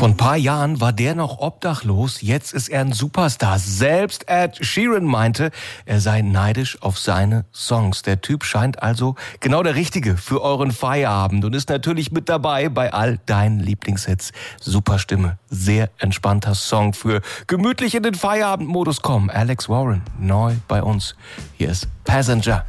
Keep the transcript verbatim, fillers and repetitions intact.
Vor ein paar Jahren war der noch obdachlos, jetzt ist er ein Superstar. Selbst Ed Sheeran meinte, er sei neidisch auf seine Songs. Der Typ scheint also genau der Richtige für euren Feierabend und ist natürlich mit dabei bei all deinen Lieblingshits. Super Stimme, sehr entspannter Song für gemütlich in den Feierabendmodus kommen. Alex Warren, neu bei uns. Hier ist Passenger.